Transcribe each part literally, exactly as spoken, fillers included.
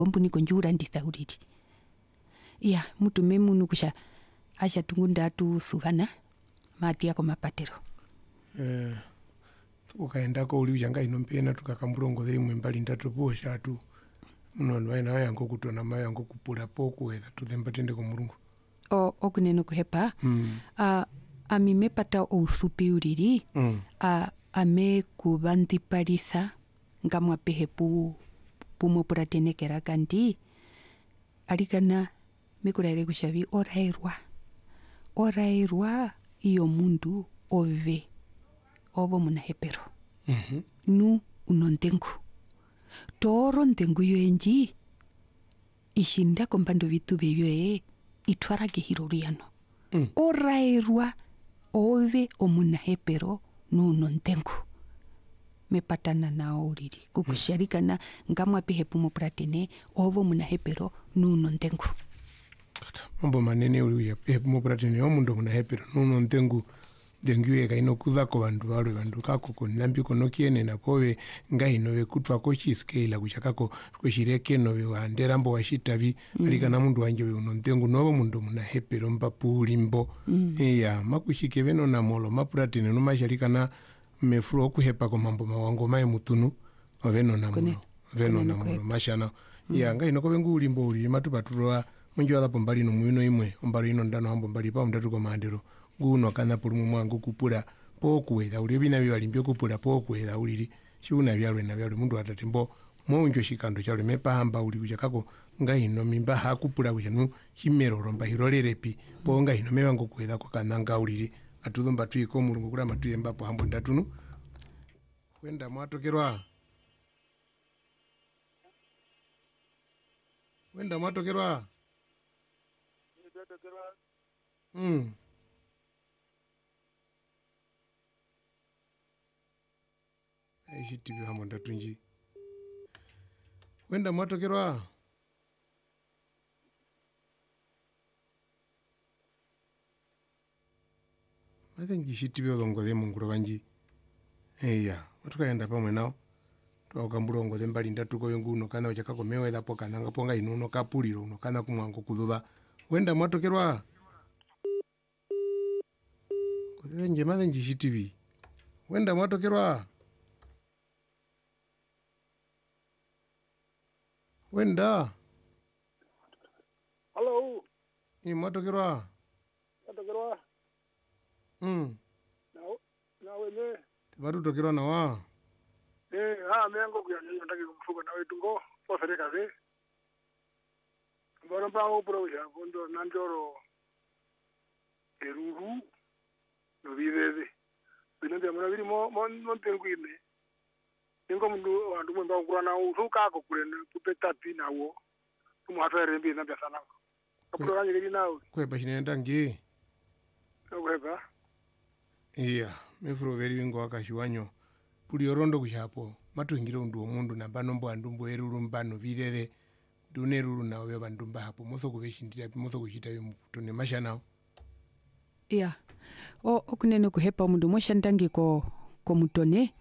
ombuni konjura ndithauriri iya mutume munu kusha asha tungunda tu suvana matia kwa mapatero eh ukaendako uli ujanga inompena tukakambulongo imwe mbali ndatu posha tu muno nwaina yango kutona mayo yango kupula poku etha tuthemba tende ku Mulungu o okuneno kuhepa mm. a ami mepata outhupi uriri mm. a ame kubantiparisa ngamwa pehepu pumo puratenekera kandi alikana mikurere kushavi orairwa orairwa iyo mundu ove ovo munahepero mm-hmm. nu unontengu toro ntengu yoenji ishinda kompando vitu bebyo e itwarage hiroriano mm. orairwa ove omunahepero nu unontengu mepatana nao uriri kukusharikana mm. ngamwa pehepu mopratene ovo munahepero nu unontengu mambo manene uli uya pehepu mopratene omundu munahepero nu unontengu dengiwe kaino kudhako vandu valwe vandu kako konambi konokiene na pove ngainove kutwa kochiskela kuchakako koshireke nove wanderambo washitavi mm. alikana mundu wanje we unontengu novo mundu munahepero mpapulimbo mm. iya makushike veno na molo mapratene numashalikana mefuro okuhepa ko mambo mawango mae mutunu oveno na molo veno na molo mashana mm. iya ngaino kove ngulimbo uli matupaturoa munjo ala pombali no muino imwe ombalo ino ndano hambo mbali pa mndatu ko mandero guno kana pulumu mwangu kupula pokuweza uli bina byalimbyo kupula pokuweza uliri shuna byalwe na byalwe mundu atatimbo monjo shikando cyalwe mepahamba uli kuchakako ngaino mimba hakupula kuchanu chimeroro mba hirolerepi po ngaino mebango kuweza ko kananga uliri atudumba tuyiko mulungu kula matuye mbapo hambo ndatunu kwenda mwatokerwa wenda mwatokerwa mm. Aishitibi hambo ndatunji wenda mwatokerwa mathe njishitibi olongoze mungulo banji eya matukaenda pamwe nao twakambulongoze mbali ndatuko yonguno kana uchakako meweza po kananga ponga inuno kapuliro uno kana kumwango kudhuba wenda mwatokerwa kuze nje mathe njishitibi wenda mwatokerwa wenda hello ni mwatokerwa mwatokerwa mm nao nawe ne batutokerwa na wa eh ha mengo kuyanya ndaki kumfuka nawe tungo posereka ve mbona mpango pro ya bondo nandoro eruru no bideze binende mona biri mo mo tenguine ningo mundu wandu mwe mbangura na usuka ko kulene kupeta pina wo kumwatwere mbi na biasana kapro kanje kili nawo kwepa chinenda ngi kwepa iya mefuro veri wingo wakashiwanyo puli yorondo kushapo matuingire undu omundu namba nombo andumbo eruru mbano bidede dune ruru nawe bandumba hapo moso kuveshindira moso kuchita yomutone mashanao iya o okunene kuhepa mundu moshandangi ko ko mutone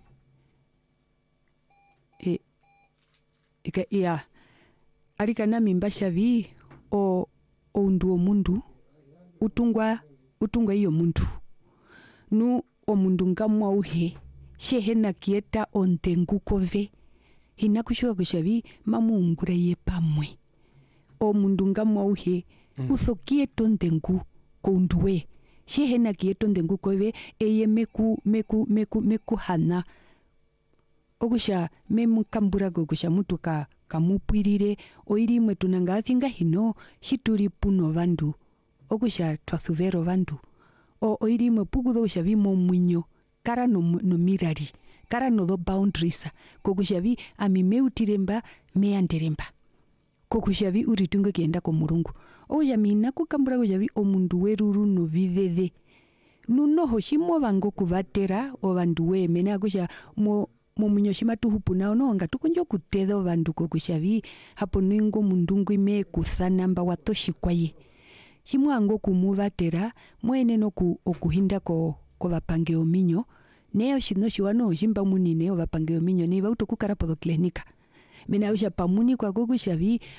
e ika iya alikana mimba shavi o undu omundu utungwa utungwa iyo mundu nu omundu ngamwa uhe shehe na kieta ontengu kove hina kushuka kushavi mamungura ye pamwe omundu ngamwa uhe mm. usokie tontengu konduwe shehe na kieta ontengu kove eye meku meku meku meku hana okusha memukambura gokusha mutuka kamupwirire oiri mwe tunanga thinga hino shituri puno vandu okusha twasuvero vandu o oiri mwe pugudo kushavi mo mwinyo kara no, no mirari kara no the boundaries kokushavi amimeutiremba meanderemba kokushavi uritunge kienda ko Mulungu oya mina kukambura kushavi omundu weruru no videde nuno hoshimo bango kuvatera obandu we mena kusha mo mo munyoshima tuhupuna ono nga tukunjo kutedo bandu kokushavi hapo ningo mundungu ime kusanamba watoshikwaye shimwango kumuvatera mwene no ku okuhinda ko ko bapange ominyo neyo shino shiwano shimba munine obapange ominyo ne bauto kukara podo klinika mena usha pamuni kwa kuku shavi